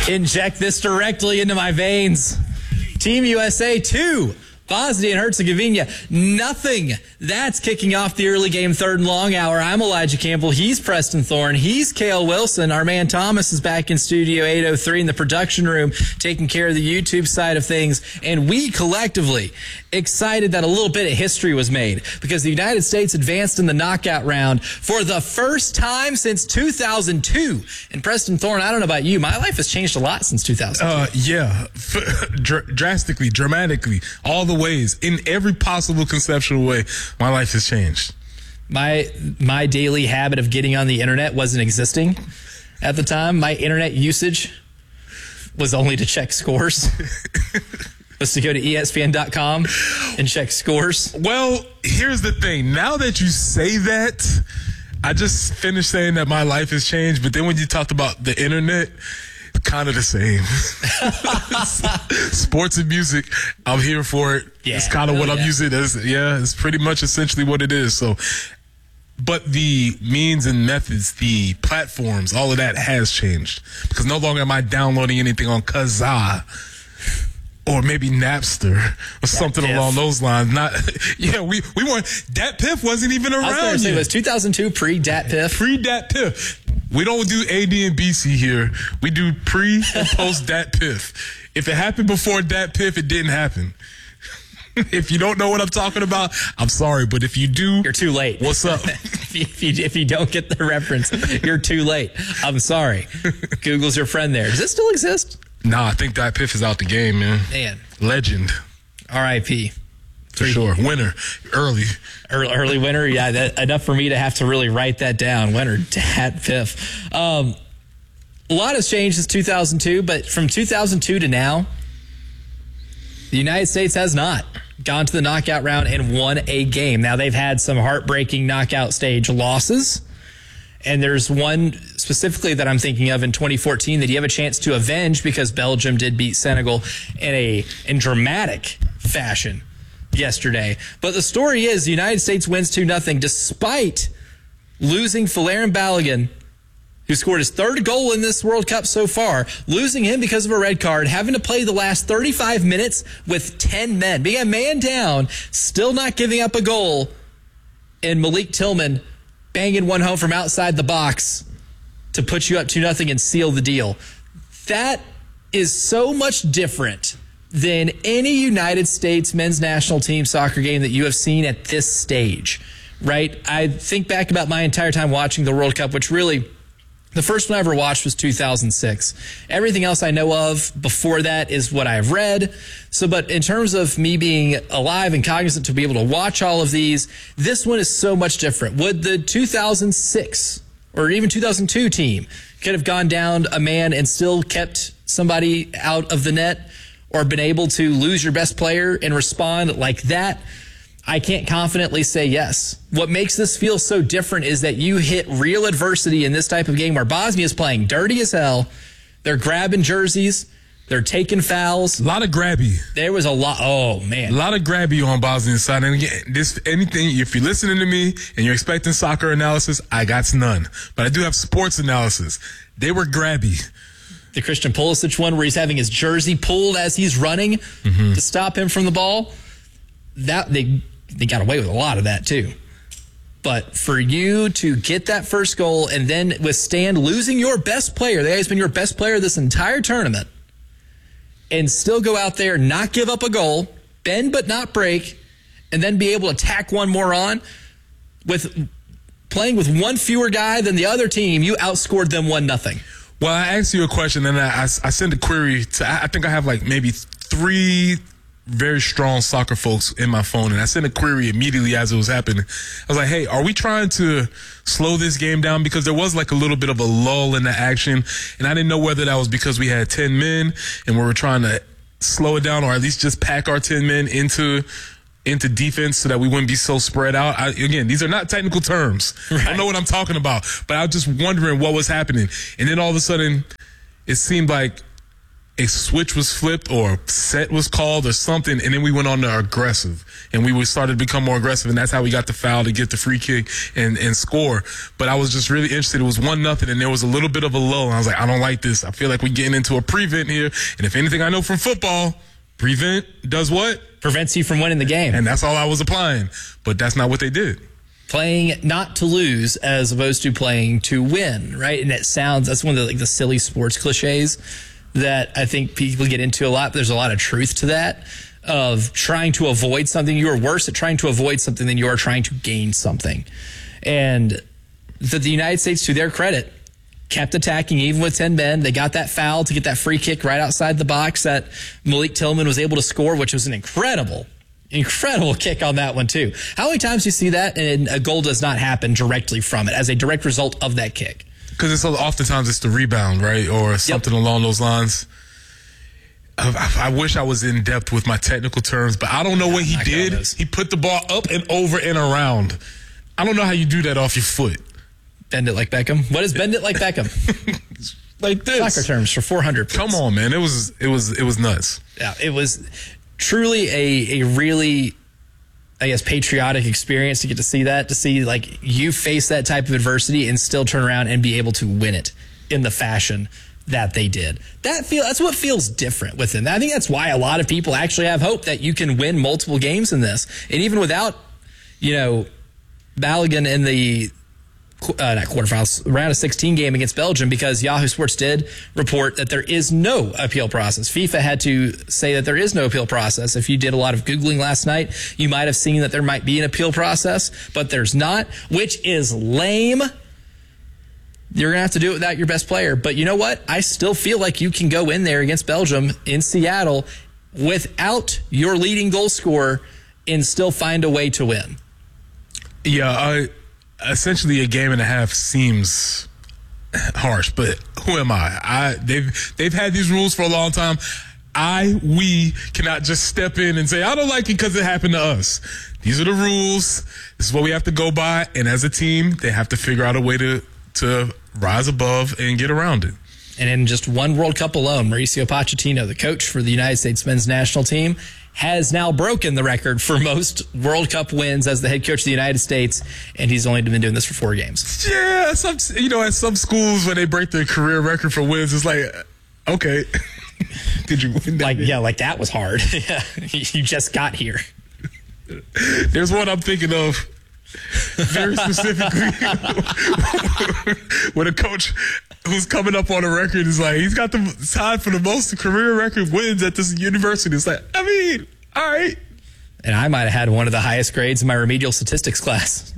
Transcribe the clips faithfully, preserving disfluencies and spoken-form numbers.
Inject this directly into my veins. Team U S A two. Bosnia and Herzegovina, nothing. That's kicking off the early game third and long hour. I'm Elijah Campbell. He's Preston Thorne. He's Cale Wilson. Our man Thomas is back in Studio eight oh three in the production room taking care of the YouTube side of things. And we collectively excited that a little bit of history was made because the United States advanced in the knockout round for the first time since two thousand two. And Preston Thorne, I don't know about you, my life has changed a lot since two thousand two. Uh, yeah, Dr- drastically, dramatically, all the ways, in every possible conceptual way, my life has changed. My my daily habit of getting on the internet wasn't existing at the time. My internet usage was only to check scores. Was to go to E S P N dot com and check scores. Well, here's the thing. Now that you say that, I just finished saying that my life has changed, but then when you talked about the internet, kind of the same. Sports and music, I'm here for it. Yeah, it's kind of what yeah. I'm using as. Yeah, it's pretty much essentially what it is. So, but the means and methods, the platforms, all of that has changed because no longer am I downloading anything on Kazaa or maybe Napster or Dat something Piff. Along those lines. Not, yeah, we we weren't. Dat Piff wasn't even around. I was say, it was two thousand two pre Dat Piff. Pre Dat Piff. We don't do A D and B C here. We do pre and post Dat Piff. If it happened before Dat Piff, it didn't happen. If you don't know what I'm talking about, I'm sorry. But if you do, you're too late. What's up? if, you, if, you, if you don't get the reference, you're too late. I'm sorry. Google's your friend there. Does it still exist? Nah, I think Dat Piff is out the game, man. Man. Legend. R I P For sure. Winner. Early. Early, early winner. Yeah, that, enough for me to have to really write that down. Winner, Dat Piff. Um, a lot has changed since two thousand two, but from two thousand two to now, the United States has not gone to the knockout round and won a game. Now, they've had some heartbreaking knockout stage losses, and there's one specifically that I'm thinking of in twenty fourteen that you have a chance to avenge because Belgium did beat Senegal in a in dramatic fashion yesterday. But the story is the United States wins two nothing despite losing Folarin Balogun, who scored his third goal in this World Cup so far, losing him because of a red card, having to play the last thirty-five minutes with ten men, being a man down, still not giving up a goal, and Malik Tillman banging one home from outside the box to put you up two nothing and seal the deal. That is so much different than any United States men's national team soccer game that you have seen at this stage, right? I think back about my entire time watching the World Cup, which really, the first one I ever watched was two thousand six. Everything else I know of before that is what I've read. So, but in terms of me being alive and cognizant to be able to watch all of these, this one is so much different. Would the two thousand six or even two thousand two team could have gone down a man and still kept somebody out of the net or been able to lose your best player and respond like that? I can't confidently say yes. What makes this feel so different is that you hit real adversity in this type of game where Bosnia is playing dirty as hell. They're grabbing jerseys. They're taking fouls. A lot of grabby. There was a lot. Oh, man. A lot of grabby on Bosnia's side. And again, this anything, if you're listening to me and you're expecting soccer analysis, I got none. But I do have sports analysis. They were grabby. The Christian Pulisic one where he's having his jersey pulled as he's running mm-hmm. to stop him from the ball. That they they got away with a lot of that too. But for you to get that first goal and then withstand losing your best player, the guy who's been your best player this entire tournament, and still go out there, not give up a goal, bend but not break, and then be able to tack one more on with playing with one fewer guy than the other team, you outscored them one nothing. Well, I asked you a question, and I, I, I sent a query to, I think I have like maybe three very strong soccer folks in my phone, and I sent a query immediately as it was happening. I was like, hey, are we trying to slow this game down? Because there was like a little bit of a lull in the action, and I didn't know whether that was because we had ten men and we were trying to slow it down or at least just pack our ten men into into defense so that we wouldn't be so spread out. I, again, these are not technical terms. Right. I don't know what I'm talking about, but I was just wondering what was happening. And then all of a sudden, it seemed like a switch was flipped or set was called or something, and then we went on to aggressive, and we started to become more aggressive, and that's how we got the foul to get the free kick and, and score. But I was just really interested. It was one nothing, and there was a little bit of a lull, and I was like, I don't like this. I feel like we're getting into a prevent here, and if anything I know from football, prevent does what? Prevents you from winning the game. And that's all I was applying, but that's not what they did. Playing not to lose as opposed to playing to win, right? And it sounds, that's one of the, like the silly sports cliches that I think people get into a lot. But there's a lot of truth to that, of trying to avoid something. You are worse at trying to avoid something than you are trying to gain something. And the, the United States, to their credit, kept attacking even with ten men. They got that foul to get that free kick right outside the box that Malik Tillman was able to score, which was an incredible Incredible kick on that one, too. How many times do you see that and a goal does not happen directly from it as a direct result of that kick? Because it's oftentimes it's the rebound, right? Or something yep. along those lines. I, I wish I was in depth with my technical terms, but I don't know yeah, what he did. He put the ball up and over and around. I don't know how you do that off your foot. Bend it like Beckham? What is bend it like Beckham? Like this. Soccer terms for four hundred. Come on, man. It was, it was, it was nuts. Yeah, it was truly a, a really, I guess, patriotic experience to get to see that, to see like you face that type of adversity and still turn around and be able to win it in the fashion that they did. That feel that's what feels different with them. I think that's why a lot of people actually have hope that you can win multiple games in this. And even without, you know, Balogun in the Uh, not quarterfinals, round of sixteen game against Belgium, because Yahoo Sports did report that there is no appeal process. FIFA had to say that there is no appeal process. If you did a lot of Googling last night, you might have seen that there might be an appeal process, but there's not, which is lame. You're going to have to do it without your best player. But you know what? I still feel like you can go in there against Belgium in Seattle without your leading goal scorer and still find a way to win. Yeah, I... Essentially, a game and a half seems harsh, but who am I? I they've they've had these rules for a long time. I we cannot just step in and say I don't like it because it happened to us. These are the rules. This is what we have to go by. And as a team, they have to figure out a way to to rise above and get around it. And in just one World Cup alone, Mauricio Pochettino, the coach for the United States men's national team, has now broken the record for most World Cup wins as the head coach of the United States, and he's only been doing this for four games. Yeah, some you know, at some schools when they break their career record for wins, it's like, okay, did you win that? Like, game? yeah, like that was hard. Yeah, you just got here. There's one I'm thinking of very specifically when a coach who's coming up on a record is like, he's got the tied for the most career record wins at this university. It's like, I mean, all right. And I might have had one of the highest grades in my remedial statistics class.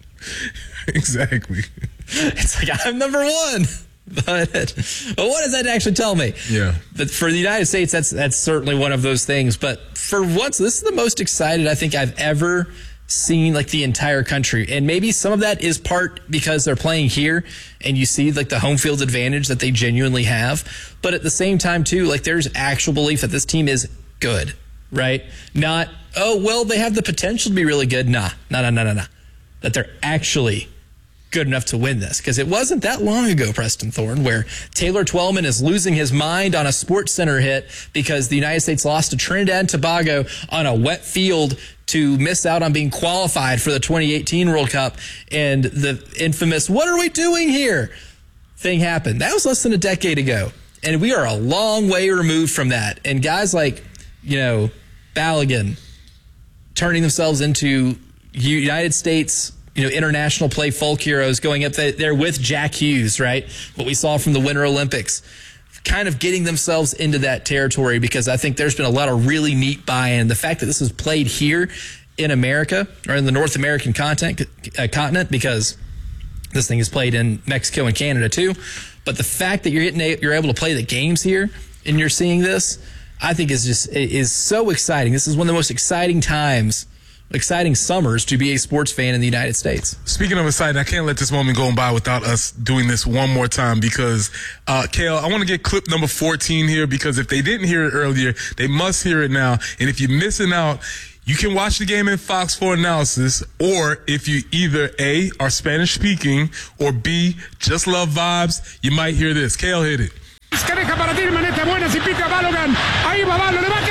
Exactly. It's like, I'm number one. But, but what does that actually tell me? Yeah. But for the United States, that's that's certainly one of those things. But for once, this is the most excited I think I've ever seen, like, the entire country. And maybe some of that is part because they're playing here and you see like the home field advantage that they genuinely have. But at the same time too, like, there's actual belief that this team is good, right? Not, oh, well, they have the potential to be really good. Nah, nah, nah, nah, nah, nah. That they're actually good enough to win this. Because it wasn't that long ago, Preston Thorne, where Taylor Twellman is losing his mind on a Sports Center hit because the United States lost to Trinidad and Tobago on a wet field to miss out on being qualified for the twenty eighteen World Cup, and the infamous "what are we doing here" thing happened. That was less than a decade ago, and we are a long way removed from that. And guys like, you know, Balogun turning themselves into United States, you know, international play folk heroes, going up there with Jack Hughes, right? What we saw from the Winter Olympics, kind of getting themselves into that territory, because I think there's been a lot of really neat buy-in. The fact that this is played here in America, or in the North American continent, uh, continent, because this thing is played in Mexico and Canada too. But the fact that you're getting a, you're able to play the games here and you're seeing this, I think is just is so exciting. This is one of the most exciting times, exciting summers to be a sports fan in the United States. Speaking of exciting, I can't let this moment go by without us doing this one more time, because, uh, Kale, I want to get clip number fourteen here, because if they didn't hear it earlier, they must hear it now. And if you're missing out, you can watch the game in Fox four Analysis, or if you either A, are Spanish speaking, or B, just love vibes, you might hear this. Kale, hit it. Para ti, maneta buena, si pica Balogan. Ahí va Balogan, le va